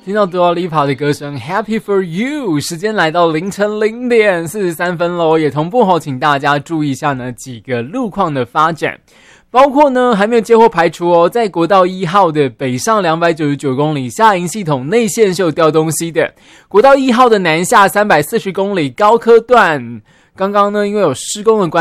听到 Dua Lipa 的歌声 Happy for You， 时间来到凌晨0点43分咯，也同步请大家注意一下呢几个路况的发展，包括呢还没有接获排除在国道1号的北上299公里下营系统内线是有掉东西的，国道1号的南下340公里高科段，刚刚呢因为有施工的关